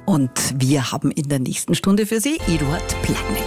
Und wir haben in der nächsten Stunde für Sie Eduard Plagneck.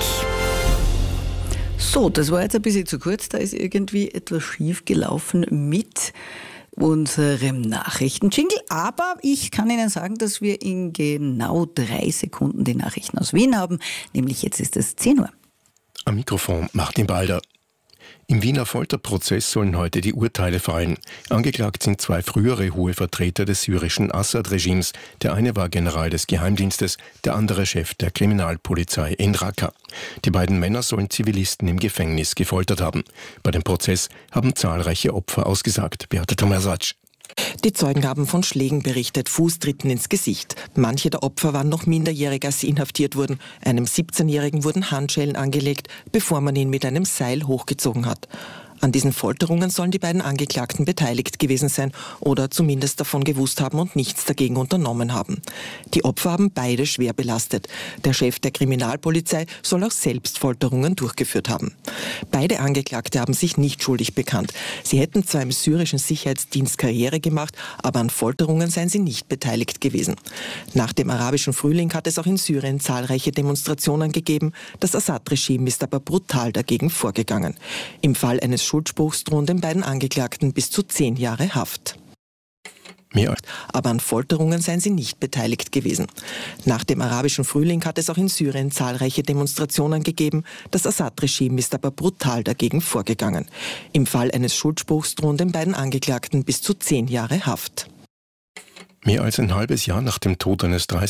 So, das war jetzt ein bisschen zu kurz. Da ist irgendwie etwas schief gelaufen mit unserem Nachrichtenjingle. Aber ich kann Ihnen sagen, dass wir in genau 3 Sekunden die Nachrichten aus Wien haben. Nämlich jetzt ist es 10 Uhr. Am Mikrofon Martin Balder. Im Wiener Folterprozess sollen heute die Urteile fallen. Angeklagt sind 2 frühere hohe Vertreter des syrischen Assad-Regimes. Der eine war General des Geheimdienstes, der andere Chef der Kriminalpolizei in Raqqa. Die beiden Männer sollen Zivilisten im Gefängnis gefoltert haben. Bei dem Prozess haben zahlreiche Opfer ausgesagt. Beate Tomasacz. Die Zeugen haben von Schlägen berichtet, Fußtritten ins Gesicht. Manche der Opfer waren noch minderjährig, als sie inhaftiert wurden. Einem 17-Jährigen wurden Handschellen angelegt, bevor man ihn mit einem Seil hochgezogen hat. An diesen Folterungen sollen die beiden Angeklagten beteiligt gewesen sein oder zumindest davon gewusst haben und nichts dagegen unternommen haben. Die Opfer haben beide schwer belastet. Der Chef der Kriminalpolizei soll auch selbst Folterungen durchgeführt haben. Beide Angeklagte haben sich nicht schuldig bekannt. Sie hätten zwar im syrischen Sicherheitsdienst Karriere gemacht, aber an Folterungen seien sie nicht beteiligt gewesen. Nach dem arabischen Frühling hat es auch in Syrien zahlreiche Demonstrationen gegeben. Das Assad-Regime ist aber brutal dagegen vorgegangen. Im Fall eines Schuldspruchs drohen den beiden Angeklagten bis zu 10 Jahre Haft. Aber an Folterungen seien sie nicht beteiligt gewesen. Nach dem arabischen Frühling hat es auch in Syrien zahlreiche Demonstrationen gegeben. Das Assad-Regime ist aber brutal dagegen vorgegangen. Im Fall eines Schuldspruchs drohen den beiden Angeklagten bis zu 10 Jahre Haft. Mehr als ein halbes Jahr nach dem Tod eines